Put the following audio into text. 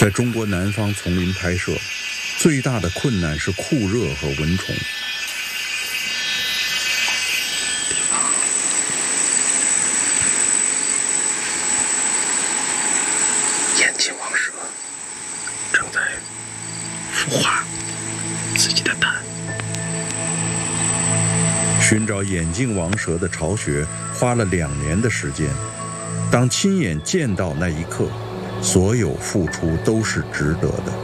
在中国南方丛林拍摄，最大的困难是酷热和蚊虫。 眼镜王蛇正在孵化自己的蛋。 寻找眼镜王蛇的巢穴花了2年的时间，当亲眼见到那一刻，所有付出都是值得的。